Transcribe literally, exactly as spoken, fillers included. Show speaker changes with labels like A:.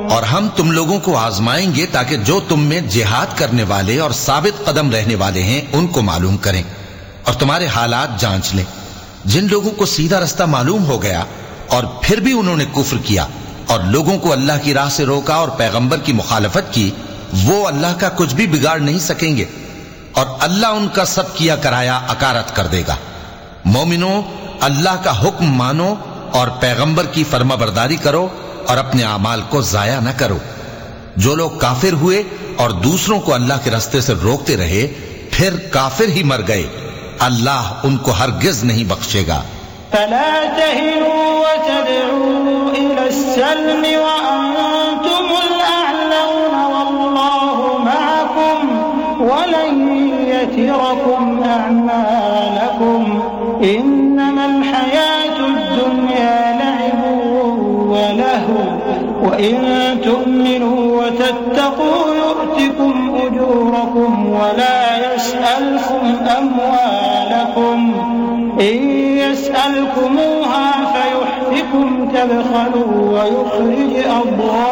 A: اور ہم تم لوگوں کو آزمائیں گے تاکہ جو تم میں جہاد کرنے والے اور ثابت قدم رہنے والے ہیں ان کو معلوم کریں اور تمہارے حالات جانچ لیں. جن لوگوں کو سیدھا رستہ معلوم ہو گیا اور پھر بھی انہوں نے کفر کیا اور لوگوں کو اللہ کی راہ سے روکا اور پیغمبر کی مخالفت کی، وہ اللہ کا کچھ بھی بگاڑ نہیں سکیں گے اور اللہ ان کا سب کیا کرایا اکارت کر دے گا. مومنوں، اللہ کا حکم مانو اور پیغمبر کی فرما برداری کرو اور اپنے اعمال کو ضائع نہ کرو. جو لوگ کافر ہوئے اور دوسروں کو اللہ کے راستے سے روکتے رہے پھر کافر ہی مر گئے، اللہ ان کو ہرگز نہیں بخشے گا.
B: فلا تهنوا وتدعوا إلى السلم وأنتم الأعلون والله معكم ولن يتركم أعمالكم إنما الحياة الدنيا لعب ولهو وإن تؤمنوا وتتقوا يؤتكم أجوركم ولا يسألكم أموالكم إن يسألكموها فيحفكم تبخلوا ويخرج أضغانكم